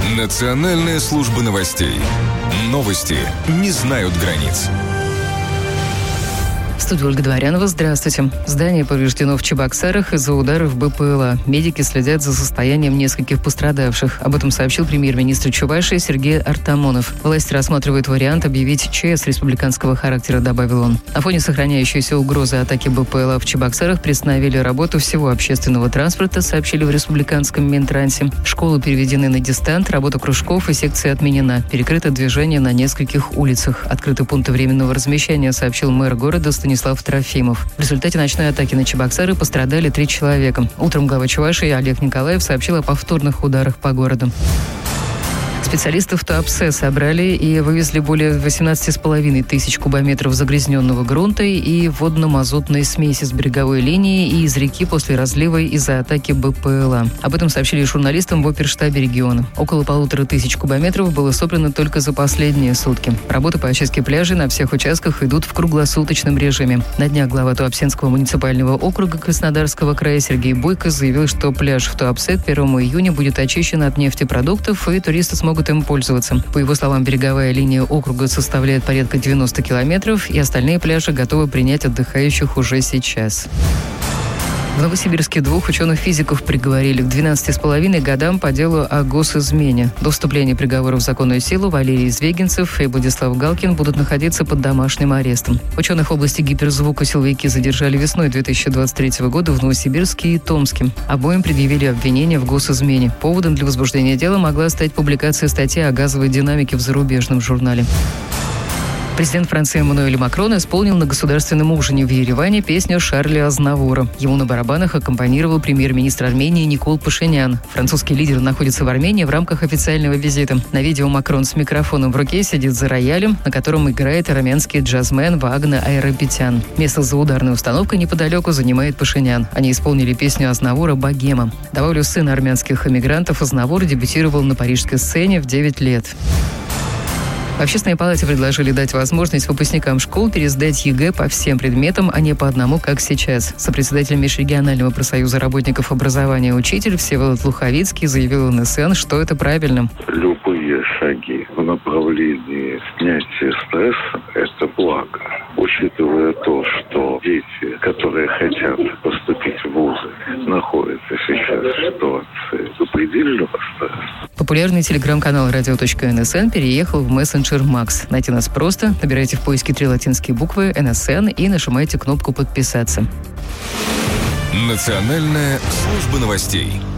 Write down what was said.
Национальная служба новостей. Новости не знают границ. В студии Ольга Дворянова. Здравствуйте. Здание повреждено в Чебоксарах из-за ударов БПЛА. Медики следят за состоянием нескольких пострадавших. Об этом сообщил премьер-министр Чувашии Сергей Артамонов. Власти рассматривают вариант объявить ЧС республиканского характера, добавил он. На фоне сохраняющейся угрозы атаки БПЛА в Чебоксарах приостановили работу всего общественного транспорта, сообщили в республиканском Минтрансе. Школы переведены на дистант, работа кружков и секций отменена. Перекрыто движение на нескольких улицах. Открыты пункты временного размещения, сообщил мэр города Станислав Трофимов. В результате ночной атаки на Чебоксары пострадали 3 человека. Утром глава Чувашии Олег Николаев сообщил о повторных ударах по городу. Специалисты в Туапсе собрали и вывезли более 18,5 тысяч кубометров загрязненного грунта и водно-мазутной смеси с береговой линии и из реки после разлива из-за атаки БПЛА. Об этом сообщили журналистам в оперштабе региона. Около 1500 кубометров было собрано только за последние сутки. Работы по очистке пляжей на всех участках идут в круглосуточном режиме. На днях глава Туапсенского муниципального округа Краснодарского края Сергей Бойко заявил, что пляж в Туапсе к 1 июня будет очищен от нефтепродуктов, и туристы смогут им пользоваться. По его словам, береговая линия округа составляет порядка 90 километров, и остальные пляжи готовы принять отдыхающих уже сейчас. В Новосибирске 2 ученых-физиков приговорили к 12,5 годам по делу о госизмене. До вступления приговора в законную силу Валерий Звегинцев и Владислав Галкин будут находиться под домашним арестом. Ученых в области гиперзвука силовики задержали весной 2023 года в Новосибирске и Томске. Обоим предъявили обвинение в госизмене. Поводом для возбуждения дела могла стать публикация статьи о газовой динамике в зарубежном журнале. Президент Франции Эммануэль Макрон исполнил на государственном ужине в Ереване песню Шарля Азнавура. Ему на барабанах аккомпанировал премьер-министр Армении Никол Пашинян. Французский лидер находится в Армении в рамках официального визита. На видео Макрон с микрофоном в руке сидит за роялем, на котором играет армянский джазмен Вагна Айрапетян. Место за ударной установкой неподалеку занимает Пашинян. Они исполнили песню Азнавура «Богема». Добавлю, сын армянских эмигрантов Азнавур дебютировал на парижской сцене в 9 лет. В Общественной палате предложили дать возможность выпускникам школ пересдать ЕГЭ по всем предметам, а не по одному, как сейчас. Сопредседатель Межрегионального профсоюза работников образования «Учитель» Всеволод Луховицкий заявил НСН, что это правильно. Любые шаги в направлении снятия стресса – это благо. Учитывая то, что дети, которые хотят поступить в вузы, находятся сейчас в ситуации запредельного стресса. Популярный телеграм-канал «Радио.НСН» переехал в мессенджер Макс. Найти нас просто. Набирайте в поиске 3 латинские буквы «НСН» и нажимайте кнопку «Подписаться». Национальная служба новостей.